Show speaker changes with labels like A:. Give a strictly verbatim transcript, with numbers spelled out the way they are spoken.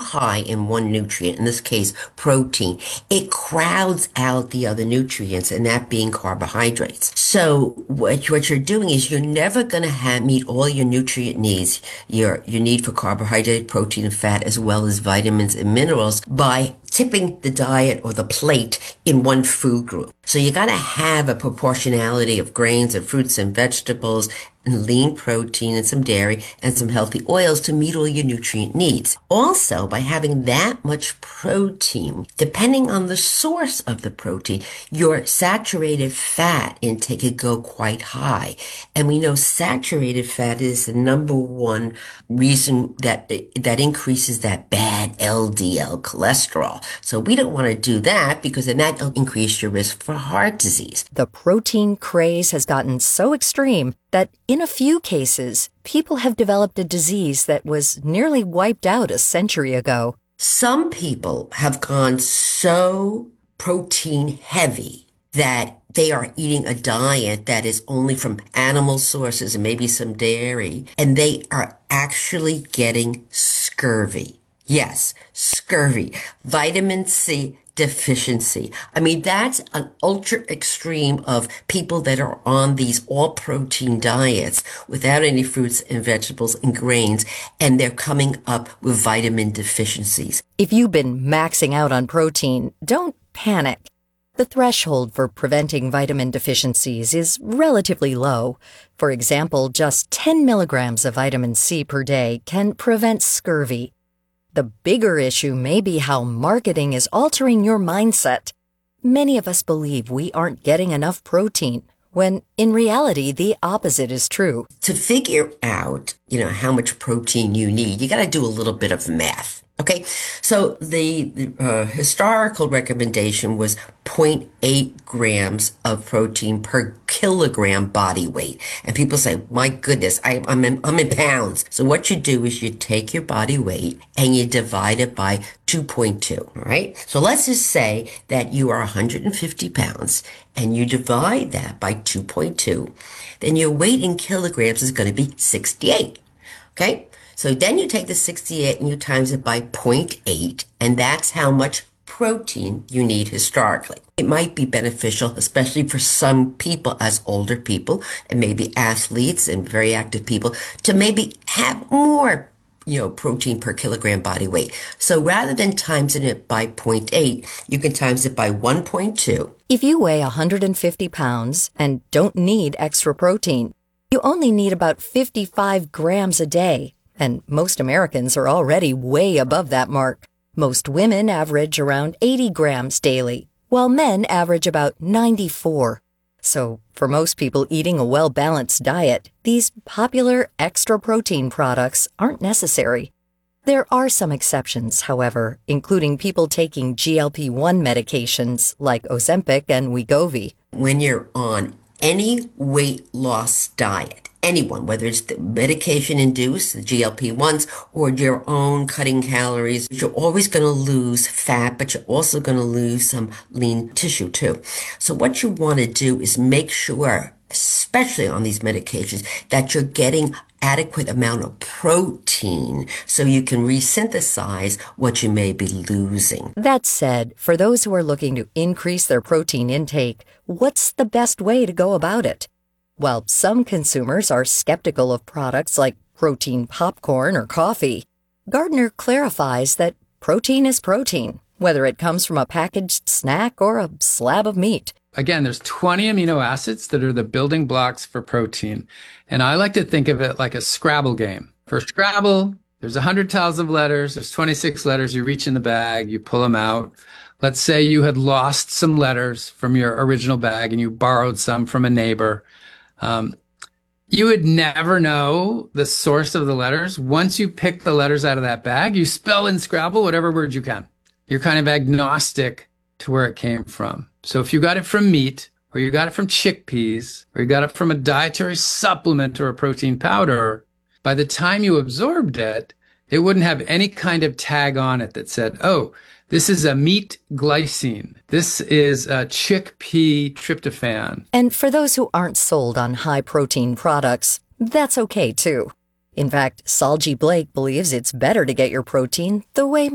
A: high in one nutrient, in this case, protein, it crowds out the other nutrients, and that being carbohydrates. So what, what you're doing is you're never going to have meet all your nutrient needs, your, your need for carbohydrate, protein, and fat, as well as vitamins and minerals by tipping the diet or the plate in one food group. So you got to have a proportionality of grains and fruits and vegetables and lean protein and some dairy and some healthy oils to meet all your nutrient needs. Also, by having that much protein, depending on the source of the protein, your saturated fat intake could go quite high. And we know saturated fat is the number one reason that that increases that bad L D L cholesterol. So we don't want to do that because then that'll increase your risk for heart disease.
B: The protein craze has gotten so extreme that in a few cases, people have developed a disease that was nearly wiped out a century ago.
A: Some people have gone so protein heavy that they are eating a diet that is only from animal sources and maybe some dairy, and they are actually getting scurvy. Yes, scurvy, vitamin C deficiency. I mean, that's an ultra extreme of people that are on these all protein diets without any fruits and vegetables and grains, and they're coming up with vitamin deficiencies.
B: If you've been maxing out on protein, don't panic. The threshold for preventing vitamin deficiencies is relatively low. For example, just ten milligrams of vitamin C per day can prevent scurvy. The bigger issue may be how marketing is altering your mindset. Many of us believe we aren't getting enough protein, when in reality, the opposite is true.
A: To figure out, you know, how much protein you need, you got to do a little bit of math. Okay, so the, the uh, historical recommendation was zero point eight grams of protein per kilogram body weight. And people say, my goodness, I, I'm, in, I'm in pounds. So what you do is you take your body weight and you divide it by two point two, all right? So let's just say that you are one hundred fifty pounds and you divide that by two point two. Then your weight in kilograms is going to be sixty-eight, okay? So then you take the sixty-eight and you times it by zero point eight, and that's how much protein you need historically. It might be beneficial, especially for some people as older people and maybe athletes and very active people, to maybe have more, you know, protein per kilogram body weight. So rather than timesing it by zero point eight, you can times it by one point two.
B: If you weigh one hundred fifty pounds and don't need extra protein, you only need about fifty-five grams a day. And most Americans are already way above that mark. Most women average around eighty grams daily, while men average about ninety-four. So for most people eating a well-balanced diet, these popular extra protein products aren't necessary. There are some exceptions, however, including people taking G L P one medications like Ozempic and Wegovy.
A: When you're on any weight loss diet, anyone, whether it's the medication-induced, the G L P ones, or your own cutting calories, you're always going to lose fat, but you're also going to lose some lean tissue too. So what you want to do is make sure, especially on these medications, that you're getting adequate amount of protein so you can resynthesize what you may be losing.
B: That said, for those who are looking to increase their protein intake, what's the best way to go about it? While some consumers are skeptical of products like protein popcorn or coffee, Gardner clarifies that protein is protein, whether it comes from a packaged snack or a slab of meat.
C: Again, there's twenty amino acids that are the building blocks for protein. And I like to think of it like a Scrabble game. For Scrabble, there's one hundred tiles of letters. There's twenty-six letters. You reach in the bag, you pull them out. Let's say you had lost some letters from your original bag and you borrowed some from a neighbor. Um, you would never know the source of the letters. Once you pick the letters out of that bag, you spell in Scrabble whatever word you can. You're kind of agnostic to where it came from. So if you got it from meat, or you got it from chickpeas, or you got it from a dietary supplement or a protein powder, by the time you absorbed it, it wouldn't have any kind of tag on it that said, oh, this is a meat glycine. This is a chickpea tryptophan.
B: And for those who aren't sold on high-protein products, that's okay too. In fact, Saulji Blake believes it's better to get your protein the way